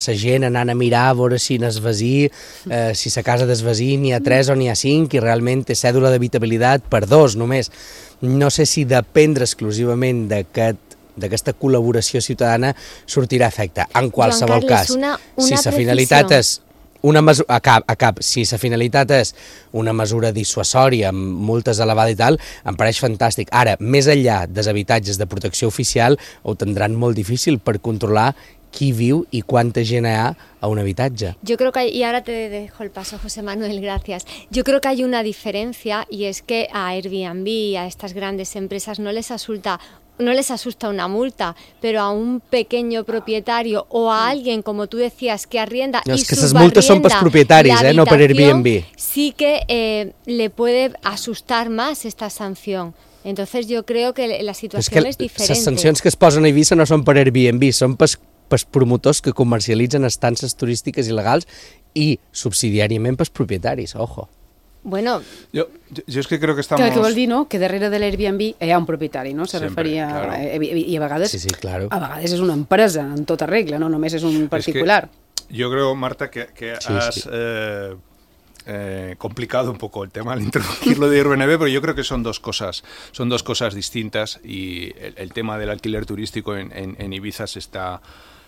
la gent anant a mirar a veure si n'és veí, si la casa del veí n'hi ha 3 o n'hi ha 5 i realment té cèdula d'habitabilitat per 2 només. No sé si dependre exclusivament d'aquesta col·laboració ciutadana sortirà a efecte. En qualsevol cas, si la finalitat és si la finalitat és una mesura dissuasòria amb multes elevades i tal, em pareix fantàstic. Ara, més enllà dels habitatges de protecció oficial, ho tindran molt difícil per controlar qui viu y cuánta gent hi ha a un habitatge. Yo creo que y ahora te dejo el paso, José Manuel, gracias. Yo creo que hay una diferencia y es que a Airbnb y a estas grandes empresas no les asusta una multa, pero a un pequeño propietario o a alguien, como tú decías, que arrienda no, y es que esas multas son para propietaris, no para Airbnb. Sí que le puede asustar más esta sanción. Entonces yo creo que la situación es diferente. Les sancions que es posen a Eivissa no són per Airbnb, són pels promotors que comercialitzen estances turístiques il·legals i subsidiàriament pels propietaris, ojo. Bueno, yo es que creo que estamos... Que vol dir, no?, que darrere de l'Airbnb hi ha un propietari, no? Se referia... Claro. I a vegades... Sí, claro. A vegades és una empresa, en tota regla, no només és un particular. Es que yo creo, Marta, que has complicado un poco el tema al introducirlo de Airbnb, pero yo creo que son dos cosas distintas y el tema del alquiler turístico en Ibiza se está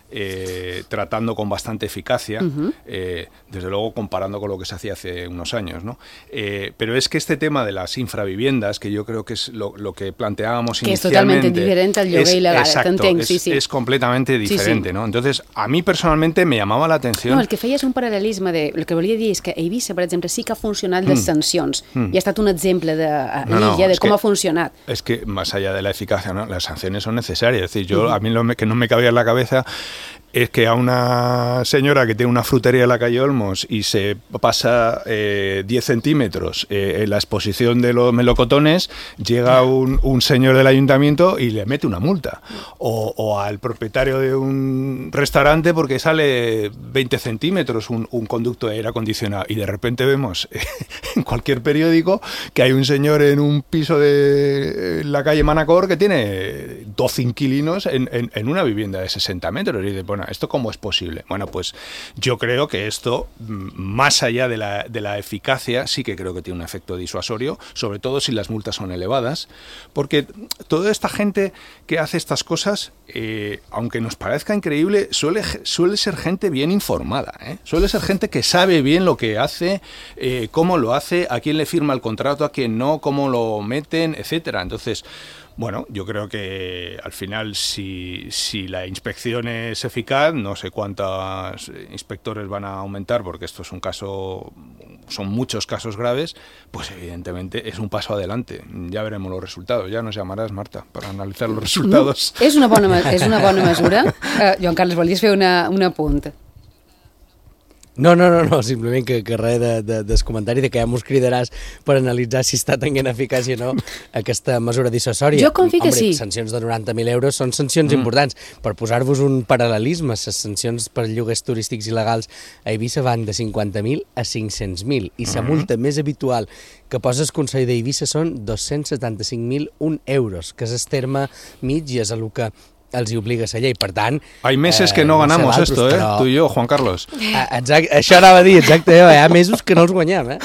tratando con bastante eficacia, desde luego comparando con lo que se hacía hace unos años, ¿no? Pero es que este tema de las infraviviendas, que yo creo que es lo que planteábamos inicialmente... Que es totalmente diferente al lloguer il·legal, exacto, es completamente diferente, sí. ¿no? Entonces, a mí personalmente me llamaba la atención... No, el que feia és un paral·lelisme de... El que volia dir és que a Eivissa, per exemple, sí que ha funcionat les sancions i ha estat un exemple de l'illa de com ha funcionat. Es que más allá de la eficacia, ¿no?, las sanciones son necesarias. Es decir, a mí lo que no me cabía en la cabeza es que a una señora que tiene una frutería en la calle Olmos y se pasa 10 centímetros en la exposición de los melocotones, llega un señor del ayuntamiento y le mete una multa. O al propietario de un restaurante porque sale 20 centímetros un conducto de aire acondicionado. Y de repente vemos en cualquier periódico que hay un señor en un piso de la calle Manacor que tiene 12 inquilinos en una vivienda de 60 metros. Y dice, bueno, ¿esto cómo es posible? Bueno, pues yo creo que esto, más allá de la eficacia, sí que creo que tiene un efecto disuasorio, sobre todo si las multas son elevadas, porque toda esta gente que hace estas cosas, aunque nos parezca increíble, suele ser gente bien informada, ¿eh? Suele ser gente que sabe bien lo que hace, cómo lo hace, a quién le firma el contrato, a quién no, cómo lo meten, etcétera. Entonces, bueno, yo creo que al final si la inspección es eficaz, no sé cuántos inspectores van a aumentar porque esto es un caso, son muchos casos graves, pues evidentemente es un paso adelante. Ya veremos los resultados, ya nos llamaràs, Marta, para analizar los resultados. És una bona mesura. Joan Carles, volies fer un apunt? No, simplement que res del comentari de que ja mos cridaràs per analitzar si està tenint eficàcia o no aquesta mesura dissuasòria. Jo confio que sí. Sancions de 90.000 euros són sancions importants. Per posar-vos un paral·lelisme, les sancions per lloguers turístics il·legals a Eivissa van de 50.000 a 500.000 i la multa més habitual que posa el Consell d'Eivissa són 275.001 euros, que és el terme mig i és el que els hi obliga la llei, per tant... Hay meses que no ganamos esto, però... tú y yo, Juan Carlos. Exacte, això anava a dir, exacte, hi ha mesos que no els guanyem,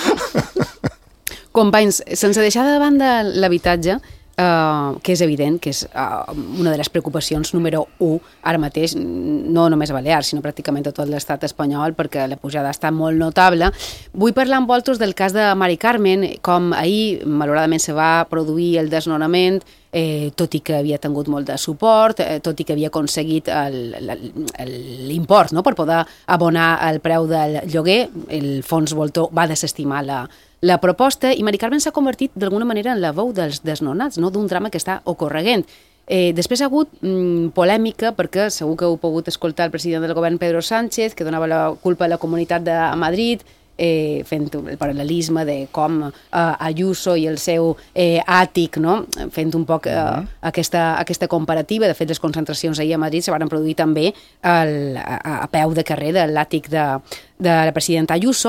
Companys, sense deixar de banda l'habitatge, que és evident que és una de les preocupacions número 1 ara mateix, no només a Balears, sinó pràcticament a tot l'estat espanyol, perquè la pujada està molt notable. Vull parlar amb vosaltres del cas de Mari Carmen, com ahir, malauradament, se va produir el desnonament, tot i que havia tingut molt de suport, tot i que havia aconseguit l'import, no?, per poder abonar el preu del lloguer. El fons Voltor va desestimar la proposta i Mari Carmen s'ha convertit d'alguna manera en la veu dels desnonats, no?, d'un drama que està ocorreguent. Després ha hagut polèmica perquè segur que heu pogut escoltar el president del govern Pedro Sánchez, que donava la culpa a la comunitat de Madrid, fent el paral·lelisme de com Ayuso i el seu àtic, no?, fent un poc aquesta comparativa. De fet, les concentracions ahir a Madrid se van produir també a peu de carrer de l'àtic de la presidenta Ayuso.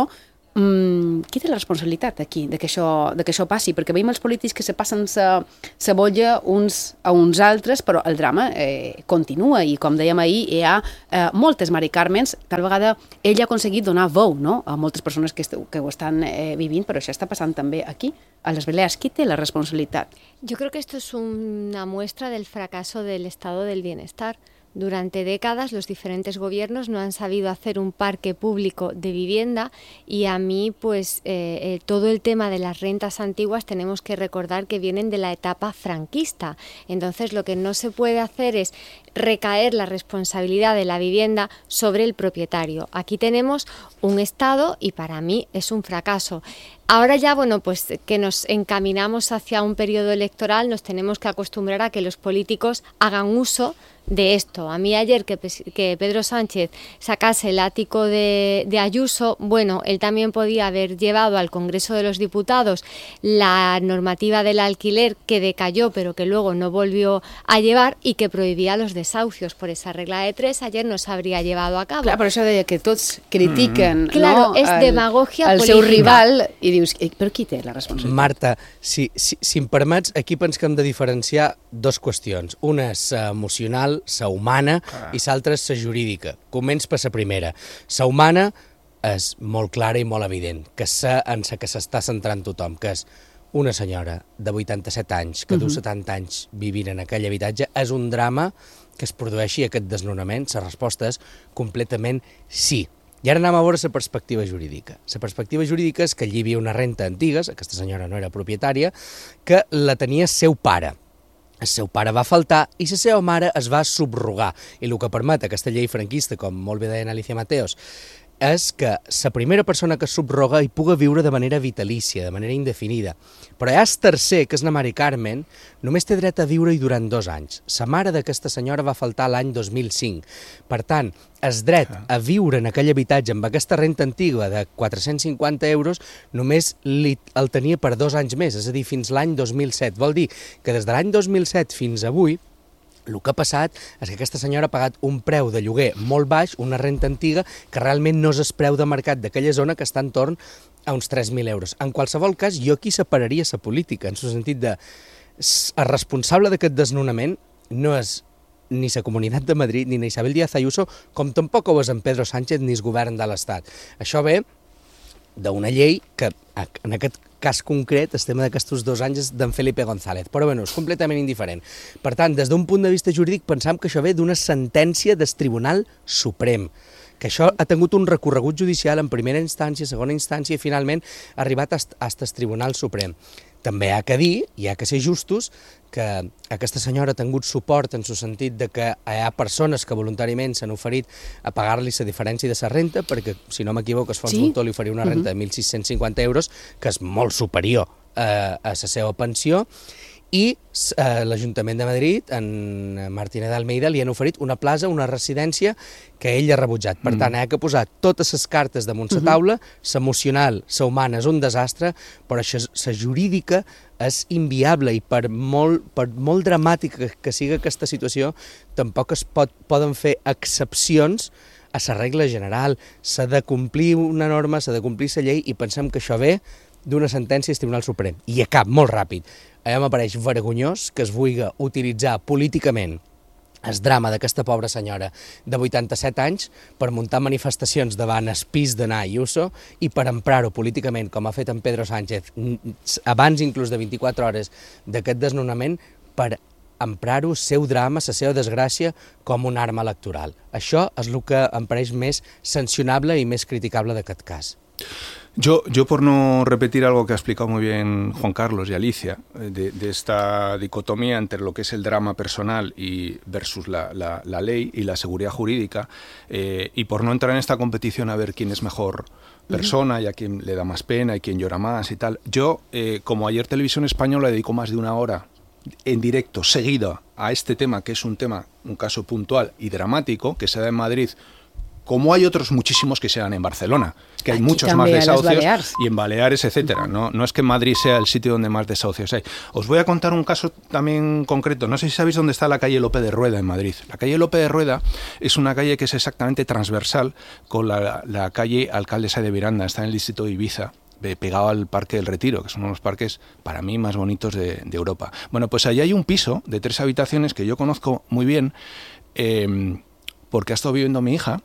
qui té la responsabilitat aquí de que això passi? Perquè veiem els polítics que se passen la bolla uns a uns altres, però el drama continua i, com dèiem ahir, hi ha moltes Mari Carmens. Tal vegada ell ha aconseguit donar veu, no?, a moltes persones que ho estan vivint, però això està passant també aquí, a les Balears. Qui té la responsabilitat? Yo creo que esto es una muestra del fracaso del estado del bienestar. Durante décadas los diferentes gobiernos no han sabido hacer un parque público de vivienda y a mí pues todo el tema de las rentas antiguas tenemos que recordar que vienen de la etapa franquista. Entonces lo que no se puede hacer es recaer la responsabilidad de la vivienda sobre el propietario. Aquí tenemos un Estado y para mí es un fracaso. Ahora ya, bueno, pues que nos encaminamos hacia un periodo electoral, nos tenemos que acostumbrar a que los políticos hagan uso de esto. A mí ayer que Pedro Sánchez sacase el ático de Ayuso, bueno, él también podía haber llevado al Congreso de los Diputados la normativa del alquiler que decayó pero que luego no volvió a llevar y que prohibía los desahucios por esa regla de 3, ayer no se habría llevado a cabo. Clar, per això deia que tots critiquen claro, és demagogia el política. seu rival i dius, però qui té la responsabilitat? Marta, si em permets, aquí penso que hem de diferenciar dues qüestions. Una és emocional, la humana, i l'altra és la jurídica. Començo per la primera. La humana és molt clara i molt evident, que en la que s'està centrant tothom, que és una senyora de 87 anys, que du 70 anys vivint en aquell habitatge, és un drama que es produeixi aquest desnonament. La resposta és completament sí. I ara anem a veure la perspectiva jurídica. La perspectiva jurídica és que allí hi havia una renta antiga, aquesta senyora no era propietària, que la tenia el seu pare. El seu pare va faltar i la seva mare es va subrogar. I el que permet aquesta llei franquista, com molt bé deia Alicia Mateos, és que la primera persona que es subroga hi puga viure de manera vitalícia, de manera indefinida. Però ja el tercer, que és la Mari Carmen, només té dret a viure-hi durant 2 anys. La mare d'aquesta senyora va faltar l'any 2005. Per tant, el dret a viure en aquell habitatge amb aquesta renta antiga de 450 euros només el tenia per 2 anys més, és a dir, fins l'any 2007. Vol dir que des de l'any 2007 fins avui el que ha passat és que aquesta senyora ha pagat un preu de lloguer molt baix, una renta antiga, que realment no és el preu de mercat d'aquella zona, que està entorn a uns 3.000 euros. En qualsevol cas, jo aquí separaria la política, en el sentit de el responsable d'aquest desnonament no és ni la Comunitat de Madrid ni Isabel Díaz Ayuso, com tampoc ho és en Pedro Sánchez ni el govern de l'Estat. Això ve d'una llei que, en aquest cas concret, el tema d'aquests 2 anys és d'en Felipe González, però bueno, és completament indiferent. Per tant, des d'un punt de vista jurídic, pensam que això ve d'una sentència del Tribunal Suprem, que això ha tingut un recorregut judicial en primera instància, segona instància i finalment ha arribat fins al Tribunal Suprem. També ha que dir, i ha que ser justos, que aquesta senyora ha tingut suport en el sentit de que hi ha persones que voluntàriament s'han oferit a pagar-li la diferència de la renta, perquè, si no m'equivoco, el fons voltor li oferia una renta de 1.650 euros, que és molt superior a la seva pensió, i l'Ajuntament de Madrid, en Martínez Almeida, li han oferit una plaça, una residència, que ell ha rebutjat. Per tant, ha que posar totes les cartes damunt la taula, l'emocional, la humana és un desastre, però la jurídica és inviable i per molt dramàtica que sigui aquesta situació, tampoc es poden fer excepcions a la regla general. S'ha de complir una norma, s'ha de complir la llei i pensem que això ve d'una sentència del Tribunal Suprem. I a cap, molt ràpid. Allà m'apareix vergonyós que es vulgui utilitzar políticament el drama d'aquesta pobra senyora de 87 anys per muntar manifestacions davant el pis d'anar Ayuso i per emprar-ho políticament, com ha fet en Pedro Sánchez, abans inclús de 24 hores d'aquest desnonament, per emprar-ho, el seu drama, la seva desgràcia, com una arma electoral. Això és el que em pareix més sancionable i més criticable d'aquest cas. Yo por no repetir algo que ha explicado muy bien Juan Carlos y Alicia, de esta dicotomía entre lo que es el drama personal y versus la ley y la seguridad jurídica, y por no entrar en esta competición a ver quién es mejor persona y a quién le da más pena y quién llora más y tal, yo, como ayer Televisión Española dedicó más de 1 hora en directo, seguida, a este tema, que es un caso puntual y dramático, que se da en Madrid como hay otros muchísimos que se dan en Barcelona, que hay Aquí muchos más també, a les desahucios, Balears. y en Baleares, etcétera. No es que Madrid sea el sitio donde más desahucios hay. Os voy a contar un caso también concreto. No sé si sabéis dónde está la calle Lope de Rueda en Madrid. La calle Lope de Rueda es una calle que es exactamente transversal con la calle Alcaldesa de Miranda, está en el distrito de Ibiza, pegado al Parque del Retiro, que es uno de los parques para mí más bonitos de Europa. Bueno, pues allí hay un piso de 3 habitaciones que yo conozco muy bien, porque ha estado viviendo mi hija,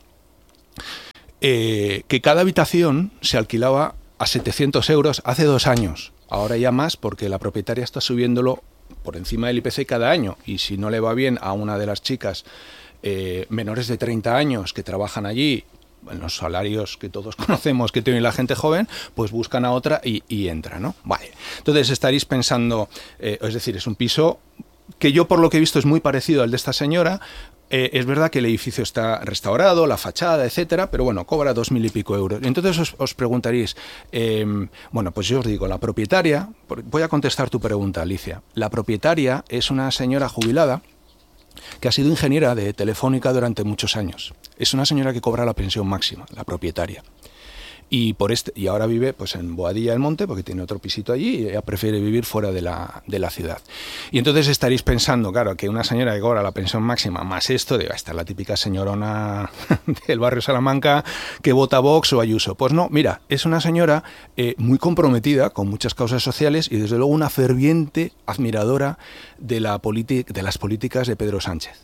que cada habitación se alquilaba a 700 euros hace 2 años. Ahora ya más, porque la propietaria está subiéndolo por encima del IPC cada año, y si no le va bien a una de las chicas menores de 30 años que trabajan allí, en los salarios que todos conocemos que tiene la gente joven, pues buscan a otra y entra, ¿no? Vale. Entonces estaréis pensando, es decir, es un piso que yo por lo que he visto es muy parecido al de esta señora. Es verdad que el edificio está restaurado, la fachada, etcétera, pero bueno, cobra 2.000 y pico euros. Entonces os preguntaréis, bueno, pues yo os digo, la propietaria, voy a contestar tu pregunta, Alicia. La propietaria es una señora jubilada que ha sido ingeniera de Telefónica durante muchos años. Es una señora que cobra la pensión máxima, la propietaria. Y ahora vive pues en Boadilla del Monte, porque tiene otro pisito allí, y ella prefiere vivir fuera de la ciudad. Y entonces estaréis pensando, claro, que una señora que cobra la pensión máxima más esto, debe estar la típica señorona del barrio Salamanca que vota Vox o Ayuso. Pues no, mira, es una señora muy comprometida con muchas causas sociales y desde luego una ferviente admiradora de las políticas de Pedro Sánchez.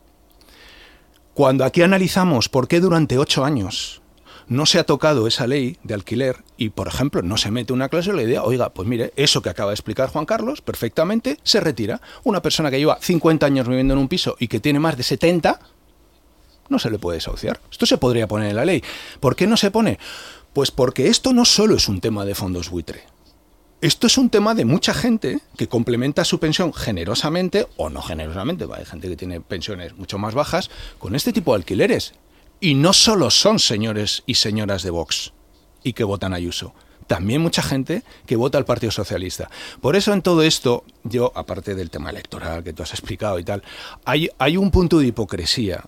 Cuando aquí analizamos por qué durante 8 años no se ha tocado esa ley de alquiler y, por ejemplo, no se mete una cláusula, la idea, oiga, pues mire, eso que acaba de explicar Juan Carlos, perfectamente, se retira. Una persona que lleva 50 años viviendo en un piso y que tiene más de 70, no se le puede desahuciar. Esto se podría poner en la ley. ¿Por qué no se pone? Pues porque esto no solo es un tema de fondos buitre. Esto es un tema de mucha gente que complementa su pensión generosamente o no generosamente, hay gente que tiene pensiones mucho más bajas, con este tipo de alquileres. Y no solo son señores y señoras de Vox y que votan a Ayuso, también mucha gente que vota al Partido Socialista. Por eso en todo esto, yo, aparte del tema electoral que tú has explicado y tal, hay un punto de hipocresía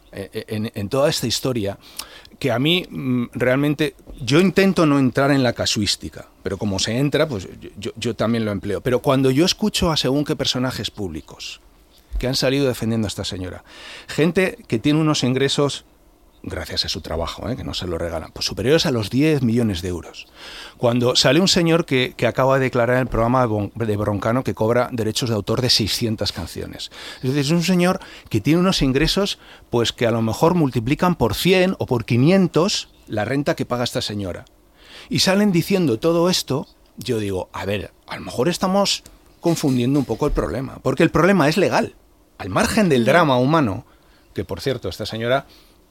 en toda esta historia que a mí realmente, yo intento no entrar en la casuística, pero como se entra, pues yo también lo empleo. Pero cuando yo escucho a según qué personajes públicos que han salido defendiendo a esta señora, gente que tiene unos ingresos, gracias a su trabajo, que no se lo regalan, pues superiores a los 10 millones de euros. Cuando sale un señor que acaba de declarar en el programa de Broncano que cobra derechos de autor de 600 canciones. Es decir, es un señor que tiene unos ingresos pues que a lo mejor multiplican por 100 o por 500 la renta que paga esta señora. Y salen diciendo todo esto, yo digo, a ver, a lo mejor estamos confundiendo un poco el problema, porque el problema es legal. Al margen del drama humano, que por cierto, esta señora,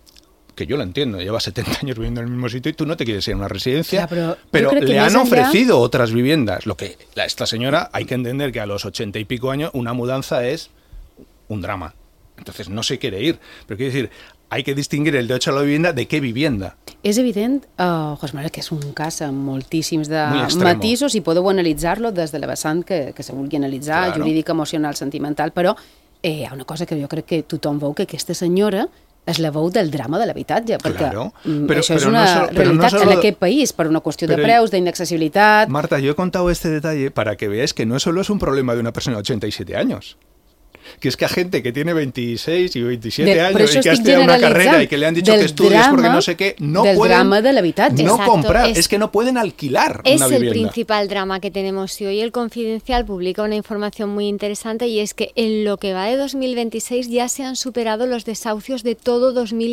que yo lo entiendo, lleva 70 años viviendo en el mismo sitio y tú no te quieres ir a una residencia, pero le han ofrecido otras viviendas. Lo que esta señora, hay que entender que a los 80 y pico años una mudanza es un drama. Entonces no se quiere ir. Pero quiero decir, hay que distinguir el derecho a la vivienda de què vivienda. És evident, José Manuel, que és un cas amb moltíssims de matisos i podeu analitzar-lo des de la vessant que se vulgui analitzar, claro, jurídica, emocional, sentimental, però hi ha una cosa que jo crec que tothom veu, que aquesta senyora és la veu del drama de l'habitatge, perquè claro, això és una realitat en aquest país, per una qüestió de preus, d'inaccesibilitat. Marta, yo he contado este detalle para que veáis que no solo es un problema de una persona de 87 años, que es que a gente que tiene 26 y 27 años y que ha estudiado una carrera y que le han dicho que estudies porque no sé qué, no pueden no comprar, es que no pueden alquilar una vivienda. Es el principal drama que tenemos, y hoy El Confidencial publica una información muy interesante, y es que en lo que va de 2026 ya se han superado los desahucios de todo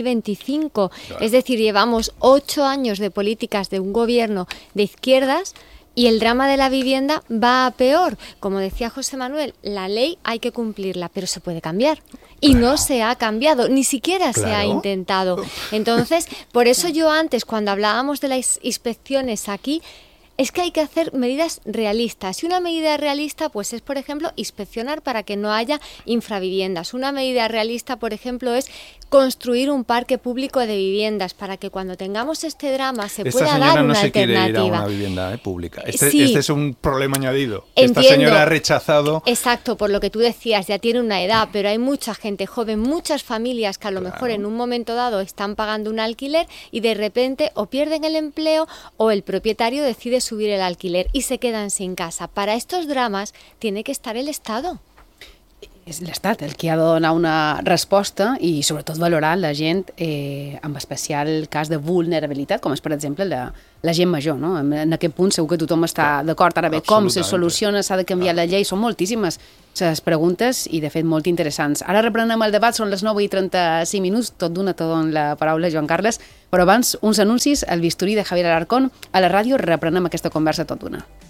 2025. Claro. Es decir, llevamos 8 años de políticas de un gobierno de izquierdas y el drama de la vivienda va a peor. Como decía José Manuel, la ley hay que cumplirla, pero se puede cambiar. Y no se ha cambiado, ni siquiera se ha intentado. Entonces, por eso yo antes, cuando hablábamos de las inspecciones aquí, Es que hay que hacer medidas realistas. Y una medida realista, pues es, por ejemplo, inspeccionar para que no haya infraviviendas. Una medida realista, por ejemplo, es construir un parque público de viviendas para que cuando tengamos este drama se pueda dar una alternativa. Esta señora no se quiere ir a una vivienda pública. Sí. Este es un problema añadido. Entiendo. Esta señora ha rechazado... Exacto, por lo que tú decías, ya tiene una edad, pero hay mucha gente joven, muchas familias que a lo mejor en un momento dado están pagando un alquiler y de repente o pierden el empleo o el propietario decide subir el alquiler y se quedan sin casa. Para estos dramas tiene que estar el Estado. És l'Estat el que ha de donar una resposta i sobretot valorar la gent amb especial cas de vulnerabilitat, com és per exemple la gent major, no? En aquest punt segur que tothom està d'acord. Ara bé, com se soluciona, s'ha de canviar la llei, són moltíssimes les preguntes i de fet molt interessants. Ara reprenem el debat, són les 9:35 minuts, tot d'una te dono la paraula, Joan Carles, però abans uns anuncis, el bisturí de Javier Alarcón, a la ràdio reprenem aquesta conversa tot d'una.